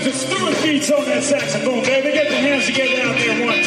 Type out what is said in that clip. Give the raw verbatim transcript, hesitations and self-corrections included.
Moses, Stuart Beats on that saxophone, baby. Get the hands together out there one